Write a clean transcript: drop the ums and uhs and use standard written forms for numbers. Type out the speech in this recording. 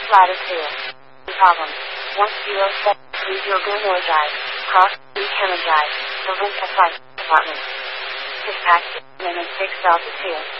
ladder 2. Problem. 107. Please your go drive. Cross the camera drive. The link of 5 department. Dispatch. Minute 6 Delta 2.